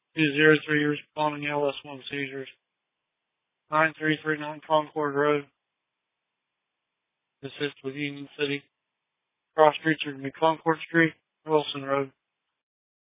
203 responding LS1 seizures. 9339 Concord Road. Assist with Union City. Cross streets are going to be Concord Street, Wilson Road.